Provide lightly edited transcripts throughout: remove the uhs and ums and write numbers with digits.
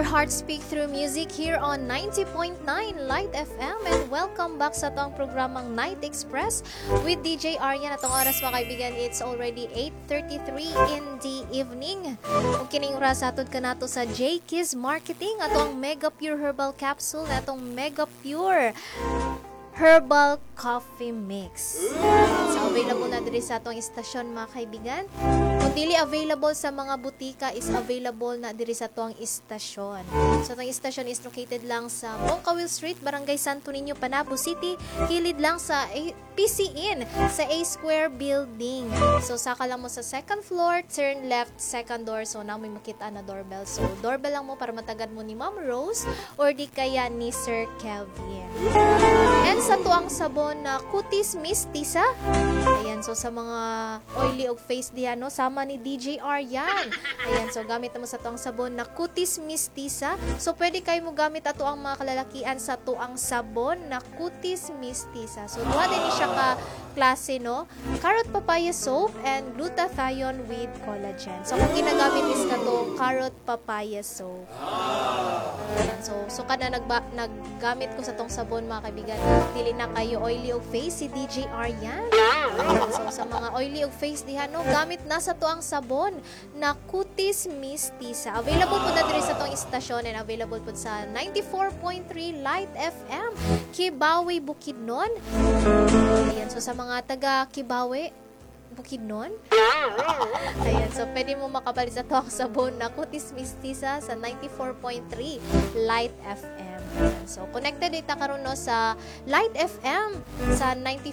heart speak through music here on 90.9 Light FM, and welcome back sa atong programang Night Express with DJ Aryan. Atong oras mga kaibigan, it's already 8:33 in the evening. Kung kining oras atod ka nato sa J-Kiss Marketing, atong Mega Pure Herbal Capsule na atong Mega Pure Herbal Coffee Mix. So, available na diri sa atong istasyon mga kaibigan. Kung dili available sa mga butika, is available na diri sa atong istasyon. So, atong istasyon is located lang sa Bongkawil Street, Barangay Santo Niño, Panabo City. Kilid lang sa PC Inn, sa A Square Building. So, saka lang mo sa second floor, turn left, second door. So, na may makita na doorbell. So, doorbell lang mo para matagad mo ni Ma'am Rose or di kaya ni Sir Kelvin. And sa tuang sabon na Kutis Mistisa. Ayan, so sa mga oily og face diyan, no, sama ni DJ Aryan. Ayan, so gamit mo sa tuang sabon na Kutis Mistisa. So pwede kayo mo gamit ato ang mga kalalakian sa tuang sabon na Kutis Mistisa. So duha din ni siya ka klase, no? Carrot papaya soap and glutathione with collagen. So kung ginagamit is kato carrot papaya soap. Ayan, so kada naggamit ko sa tong sabon mga kaibigan, dili na kayo oily og face si DJ Aryan. Ayan, so sa mga oily og face diha, no, gamit na sa tuang sabon na Kutis Mistisa. Available po na diri sa tong istasyon and available po sa 94.3 Light FM, Kibawe, Bukidnon. Ayan, so sa mga taga Kibawe, Bukidnon. Ayan, so pwede mo makapalit sa tuwang sabon na Kutis Mistisa sa 94.3 Light FM. Ayan, so connected data karon no sa Light FM sa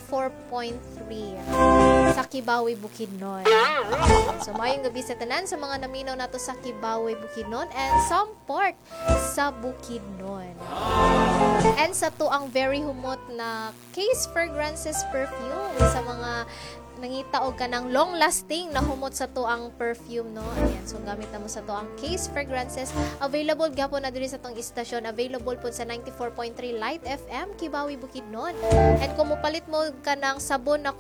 94.3 sa Kibawe, Bukidnon. Ayan, so mayong gabi sa tanan sa mga naminaw nato sa Kibawe, Bukidnon and Samport sa Bukidnon. And sa tuang very humot na Case Fragrances perfume sa mga nangita og kanang long lasting na humot sa tuang perfume, no. Ayan, so gamit na mo sa tuang Case Fragrances. Available gyapon na diri sa tong istasyon. Available po sa 94.3 Light FM, Kibawe, Bukidnon. And kung mopalit mo kanang sabon na